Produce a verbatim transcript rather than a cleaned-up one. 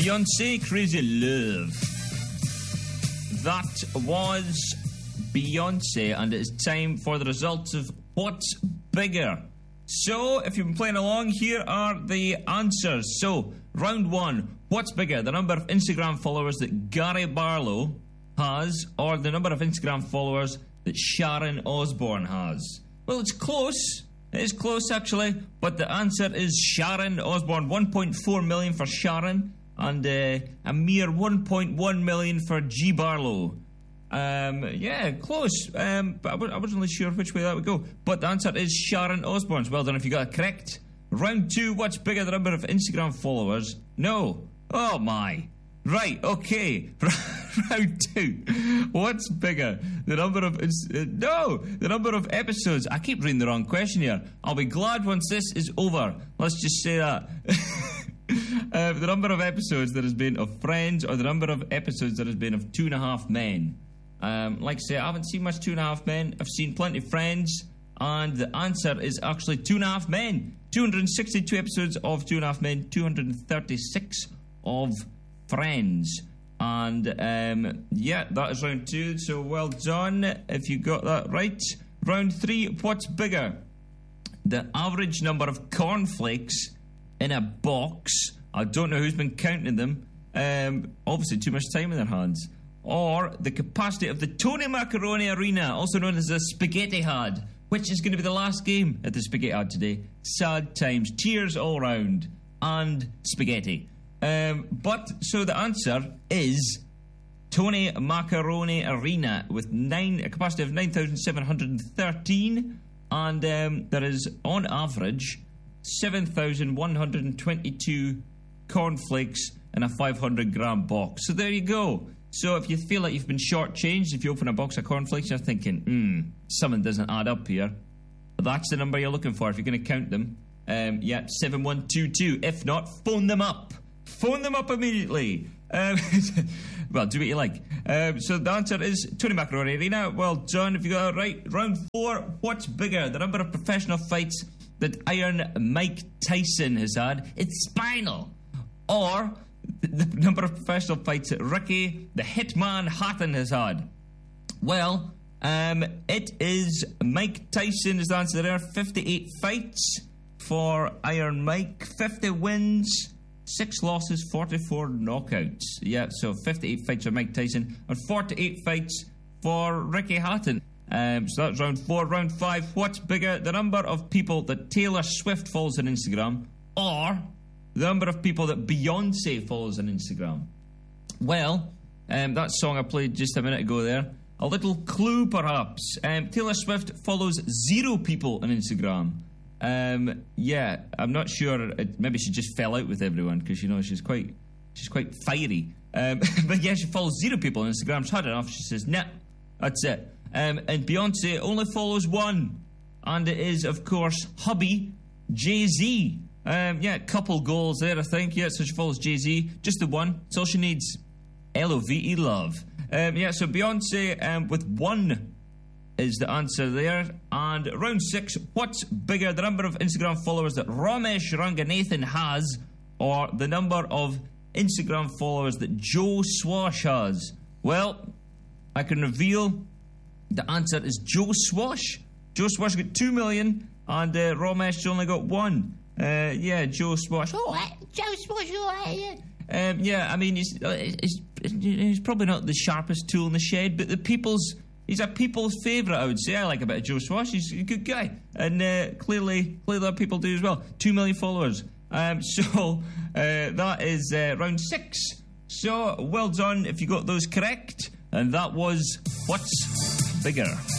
Beyonce, Crazy Love. That was Beyonce, and it's time for the results of What's Bigger. So, if you've been playing along, here are the answers. So, round one, what's bigger, the number of Instagram followers that Gary Barlow has, or the number of Instagram followers that Sharon Osbourne has? Well, it's close. It is close, actually, but the answer is Sharon Osbourne. one point four million for Sharon, and uh, a mere one point one million for G Barlow. Um, yeah, close. Um, but I, w- I wasn't really sure which way that would go. But the answer is Sharon Osbourne's. Well done if you got it correct. Round two, what's bigger, the number of Instagram followers? No. Oh, my. Right, okay. Round two, what's bigger, the number of... Ins- uh, no, the number of episodes. I keep reading the wrong question here. I'll be glad once this is over. Let's just say that. uh, the number of episodes there has been of Friends, or the number of episodes there has been of Two and a Half Men. Um, like I say, I haven't seen much Two and a Half Men. I've seen plenty of Friends, and the answer is actually Two and a Half Men. two hundred sixty-two episodes of Two and a Half Men, two hundred thirty-six of Friends. And um, yeah, that is round two, so well done if you got that right. Round three, what's bigger, the average number of cornflakes in a box? I don't know who's been counting them. Um, obviously too much time in their hands. Or the capacity of the Tony Macaroni Arena, also known as the Spaghetti Had, which is going to be the last game at the Spaghetti Had today. Sad times, tears all round, and spaghetti. Um, but, so the answer is Tony Macaroni Arena with nine a capacity of nine thousand seven hundred thirteen, and um, there is, on average, seven thousand one hundred twenty-two cornflakes in a five hundred gram box. So there you go. So if you feel like you've been shortchanged, if you open a box of cornflakes, you're thinking, hmm, something doesn't add up here. That's the number you're looking for if you're going to count them. Um, yeah, seven one two two. If not, phone them up. Phone them up immediately. Um, well, do what you like. Um, so the answer is Tony Macaroni Arena. Well done if you got it right. Round four, what's bigger, the number of professional fights that Iron Mike Tyson has had? It's spinal. Or the number of professional fights that Ricky the Hitman Hatton has had? Well, um, it is Mike Tyson is the answer there. fifty-eight fights for Iron Mike. fifty wins, six losses, forty-four knockouts. Yeah, so fifty-eight fights for Mike Tyson and forty-eight fights for Ricky Hatton. Um, so that's round four. Round five, what's bigger, the number of people that Taylor Swift follows on Instagram, or the number of people that Beyonce follows on Instagram? Well, um, that song I played just a minute ago there, a little clue perhaps. Um, Taylor Swift follows zero people on Instagram. Um, yeah, I'm not sure. It, maybe she just fell out with everyone because, you know, she's quite she's quite fiery. Um, but yeah, she follows zero people on Instagram. She's had enough. She says, nah, that's it. Um, and Beyonce only follows one, and it is, of course, hubby Jay-Z. Um, yeah, couple goals there, I think. Yeah, so she follows Jay-Z. Just the one. That's all she needs. L O V E love. Um, yeah, so Beyonce um, with one is the answer there. And round six, what's bigger, the number of Instagram followers that Ramesh Ranganathan has, or the number of Instagram followers that Joe Swash has? Well, I can reveal the answer is Joe Swash. Joe Swash got two million, and uh, Ramesh only got one. Uh, yeah, Joe Swash. Oh, Joe Swash. Oh, yeah. Um, yeah, I mean, he's, uh, he's, he's probably not the sharpest tool in the shed, but the people's he's a people's favourite, I would say. I like a bit of Joe Swash. He's a good guy, and uh, clearly, clearly, other people do as well. Two million followers. Um, so uh, that is uh, round six. So well done if you got those correct, and that was what's bigger.